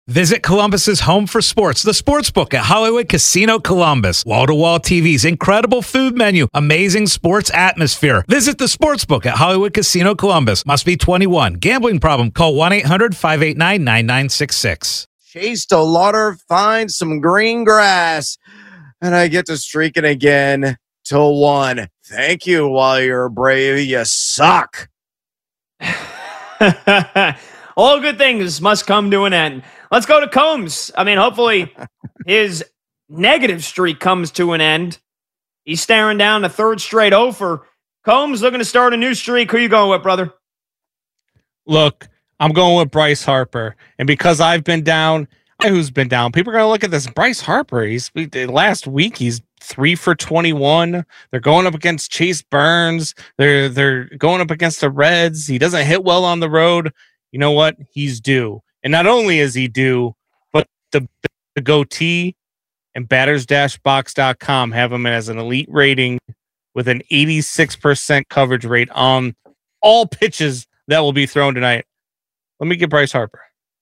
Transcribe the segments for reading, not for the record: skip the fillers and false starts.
Visit Columbus's home for sports, the Sportsbook at Hollywood Casino Columbus. Wall-to-wall TVs, incredible food menu, amazing sports atmosphere. Visit the Sportsbook at Hollywood Casino Columbus. Must be 21. Gambling problem? Call 1-800-589-9966. Chase DeLauder finds some green grass, and I get to streak it again till 1. Thank you, while you're brave. You suck. All good things must come to an end. Let's go to Combs. I mean, hopefully his negative streak comes to an end. He's staring down the third straight over. Combs looking to start a new streak. Who you going with, brother? Look, I'm going with Bryce Harper. And because I've been down, who's been down, people are going to look at this. Bryce Harper, last week, he's 3 for 21. They're going up against Chase Burns. They're going up against the Reds. He doesn't hit well on the road. You know what? He's due. And not only is he due, but the goatee and batters-box.com have him as an elite rating with an 86% coverage rate on all pitches that will be thrown tonight. Let me get Bryce Harper.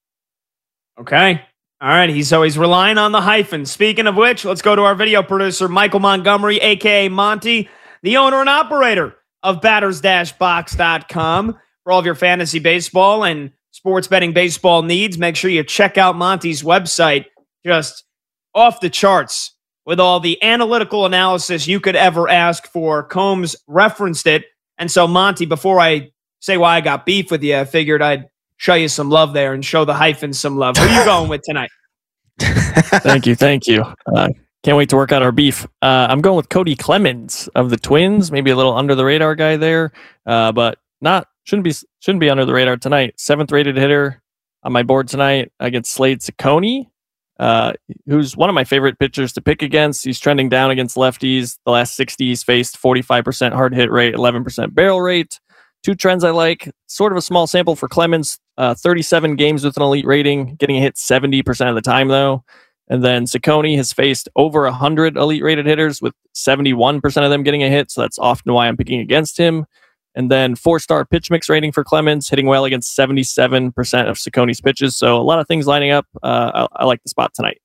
Okay. All right. He's always relying on the hyphen. Speaking of which, let's go to our video producer, Michael Montgomery, a.k.a. Monty, the owner and operator of batters-box.com. For all of your fantasy baseball and sports betting baseball needs, make sure you check out Monty's website. Just off the charts with all the analytical analysis you could ever ask for. Combs referenced it. And so, Monty, before I say why I got beef with you, I figured I'd show you some love there and show the hyphen some love. Who are you going with tonight? Thank you. Can't wait to work out our beef. I'm going with Cody Clemens of the Twins. Maybe a little under the radar guy there, but shouldn't be under the radar tonight. 7th rated hitter on my board tonight against Slade Cecconi, who's one of my favorite pitchers to pick against. He's trending down against lefties. The last 60 he's faced 45% hard hit rate, 11% barrel rate. Two trends I like. Sort of a small sample for Clemens. 37 games with an elite rating, getting a hit 70% of the time though. And then Cecconi has faced over 100 elite rated hitters with 71% of them getting a hit. So that's often why I'm picking against him. And then 4-star pitch mix rating for Clemens, hitting well against 77% of Cecconi's pitches. So a lot of things lining up. I like the spot tonight.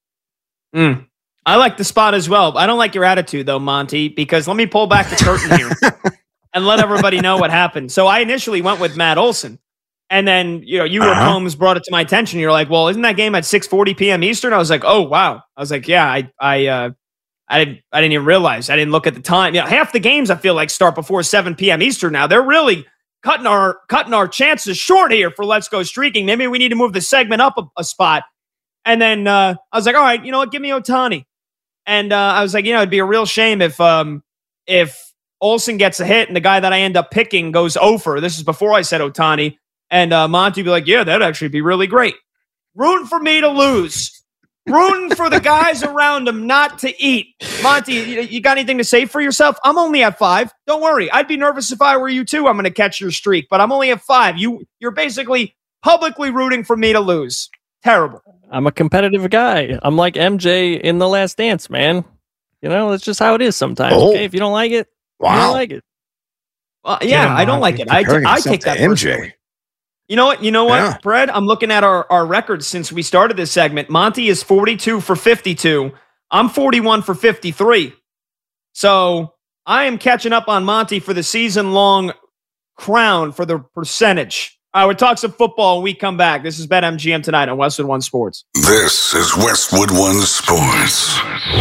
I like the spot as well. I don't like your attitude though, Monty, because let me pull back the curtain here and let everybody know what happened. So I initially went with Matt Olson. And then, you or Combs brought it to my attention. You're like, well, isn't that game at 6:40 p.m. Eastern? I was like, oh, wow. I was like, yeah, I didn't even realize. I didn't look at the time. Yeah, half the games I feel like start before 7 p.m. Eastern now. They're really cutting our chances short here for Let's Go Streaking. Maybe we need to move the segment up a spot. And then I was like, all right, you know what? Give me Ohtani. And I was like, it'd be a real shame if Olsen gets a hit and the guy that I end up picking goes over. This is before I said Ohtani. And Monty would be like, yeah, that'd actually be really great. Rooting for me to lose. Rooting for the guys around him not to eat. Monty, you got anything to say for yourself? I'm only at 5. Don't worry. I'd be nervous if I were you too. I'm going to catch your streak, but I'm only at 5. You're basically publicly rooting for me to lose. Terrible. I'm a competitive guy. I'm like MJ in The Last Dance, man. That's just how it is sometimes. Oh. Okay, if you don't like it, you don't like it. Well, yeah, I don't like it. I take that personally. You know what, yeah. Brad? I'm looking at our records since we started this segment. Monty is 42 for 52. I'm 41 for 53. So I am catching up on Monty for the season-long crown for the percentage. All right, we'll talk some football when we come back. This is BetMGM tonight on Westwood One Sports. This is Westwood One Sports.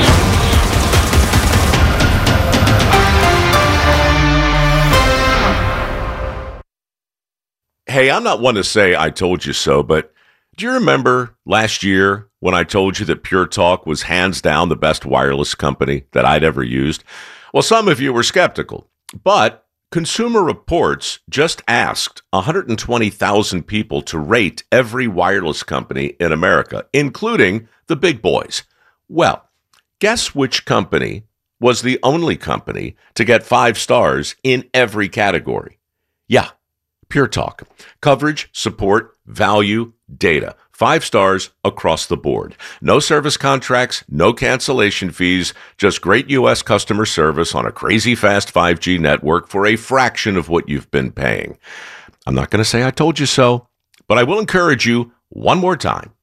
Hey, I'm not one to say I told you so, but do you remember last year when I told you that Pure Talk was hands down the best wireless company that I'd ever used? Well, some of you were skeptical, but Consumer Reports just asked 120,000 people to rate every wireless company in America, including the big boys. Well, guess which company was the only company to get 5 stars in every category? Yeah. Pure Talk. Coverage, support, value, data. 5 stars across the board. No service contracts, no cancellation fees, just great U.S. customer service on a crazy fast 5G network for a fraction of what you've been paying. I'm not going to say I told you so, but I will encourage you one more time.